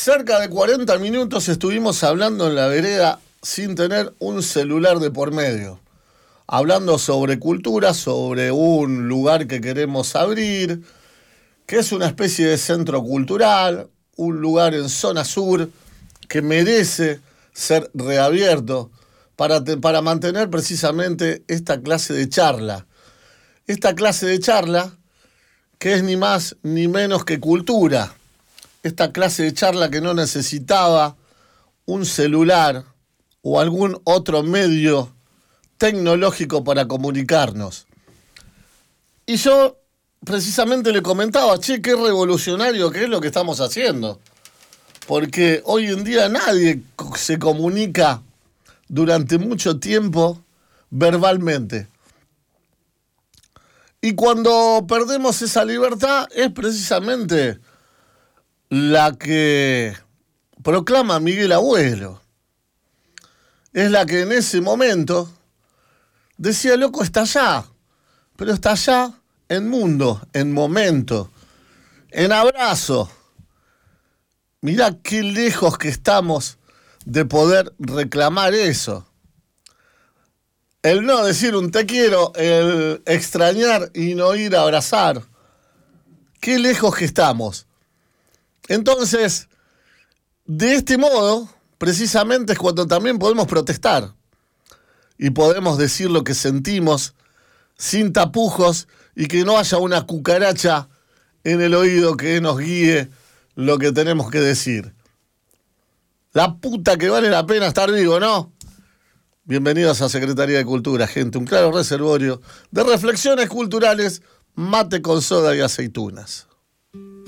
Cerca de 40 minutos estuvimos hablando en la vereda sin tener un celular de por medio. Hablando sobre cultura, sobre un lugar que queremos abrir, que es una especie de centro cultural, un lugar en zona sur que merece ser reabierto para mantener precisamente esta clase de charla. Esta clase de charla que es ni más ni menos que cultura. Esta clase de charla que no necesitaba un celular o algún otro medio tecnológico para comunicarnos. Y yo precisamente le comentaba, che, qué revolucionario que es lo que estamos haciendo. Porque hoy en día nadie se comunica durante mucho tiempo verbalmente. Y cuando perdemos esa libertad es precisamente la que proclama Miguel Abuelo. Es la que en ese momento decía, loco, está allá, pero está allá en mundo, en momento, en abrazo. Mirá qué lejos que estamos de poder reclamar eso. El no decir un te quiero, el extrañar y no ir a abrazar. Qué lejos que estamos. Entonces, de este modo, precisamente es cuando también podemos protestar. Y podemos decir lo que sentimos sin tapujos y que no haya una cucaracha en el oído que nos guíe lo que tenemos que decir. La puta que vale la pena estar vivo, ¿no? Bienvenidos a Secretaría de Cultura, gente. Un claro reservorio de reflexiones culturales, mate con soda y aceitunas.